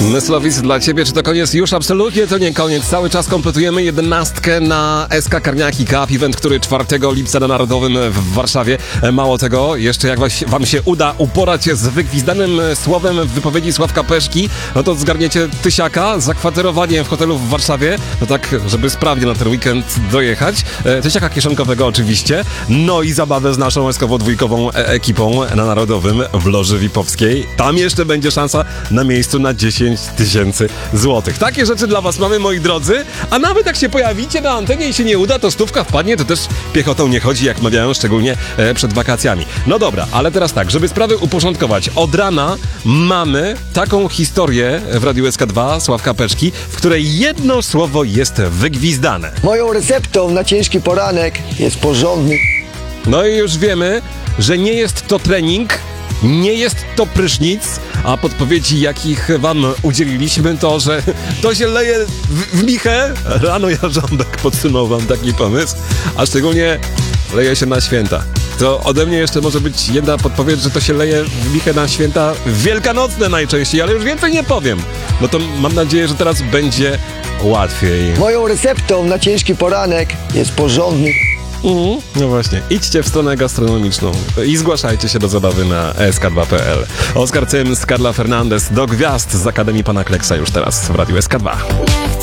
Myslowic dla ciebie, czy to koniec? Już absolutnie to nie koniec. Cały czas kompletujemy 11 na SK Karniaki Cup, event, który 4 lipca na Narodowym w Warszawie. Mało tego, jeszcze jak wam się uda uporać z wygwizdanym słowem w wypowiedzi Sławka Peszki, no to zgarniecie tysiaka, zakwaterowanie w hotelu w Warszawie, no tak, żeby sprawnie na ten weekend dojechać. Tysiaka kieszonkowego oczywiście, no i zabawę z naszą eskowo-dwójkową ekipą na Narodowym w Loży VIP-owskiej. Tam jeszcze będzie szansa na miejscu na 10 000 złotych. Takie rzeczy dla was mamy, moi drodzy, a nawet jak się pojawicie na antenie i się nie uda, to stówka wpadnie, to też piechotą nie chodzi, jak mawiają, szczególnie przed wakacjami. No dobra, ale teraz tak, żeby sprawy uporządkować. Od rana mamy taką historię w Radiu SK2 Sławka Peszki, w której jedno słowo jest wygwizdane. Moją receptą na ciężki poranek jest porządny. No i już wiemy, że nie jest to trening, nie jest to prysznic, a podpowiedzi, jakich wam udzieliliśmy, to, że to się leje w michę. Rano Jarząbek podsunął wam taki pomysł, a szczególnie leje się na święta. To ode mnie jeszcze może być jedna podpowiedź, że to się leje w michę na święta wielkanocne najczęściej, ale już więcej nie powiem. No to mam nadzieję, że teraz będzie łatwiej. Moją receptą na ciężki poranek jest porządny. No właśnie, idźcie w stronę gastronomiczną i zgłaszajcie się do zabawy na sk2.pl. Oskar Cyms, Carla Fernandez do gwiazd z Akademii Pana Kleksa już teraz w Radiu SK2.